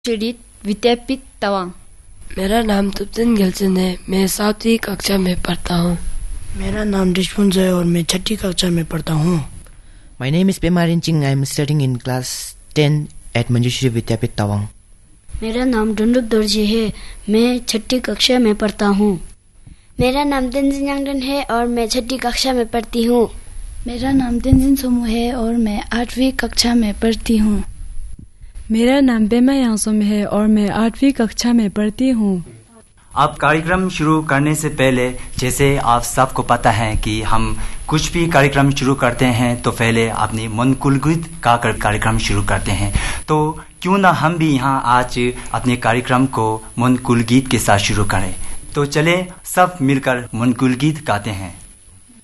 चरित विद्यापीठ तवांग। मेरा नाम तुप्तन गिलचन है। मैं 7वीं कक्षा में पढ़ता हूँ। मेरा नाम रिशपुंजय और मैं 6ठी कक्षा में पढ़ता हूँ। My name is Pemarin Ching. I am studying in class 10 at Manjushri Vidyapit Tawang. मेरा नाम डुंडुक दर्जी है। मैं 6ठी कक्षा में पढ़ता हूँ। मेरा नाम तेंजिन यांगडन है और मैं 6ठी कक्षा में पढ़ती हूँ। मेरा नाम तेंजिन सोमू है और मैं 8वीं कक्षा में पढ़ती हूँ। मेरा नाम पेमा यांगसोम है और मैं 8वीं कक्षा में पढ़ती हूँ। अब कार्यक्रम शुरू करने से पहले, जैसे आप सबको पता है कि हम कुछ भी कार्यक्रम शुरू करते हैं तो पहले अपनी मनकुल गीत का कार्यक्रम शुरू करते हैं। तो क्यों ना हम भी यहाँ आज अपने कार्यक्रम को मनकुल गीत के साथ शुरू करें। तो चले सब मिलकर मनकुल गीत गाते हैं।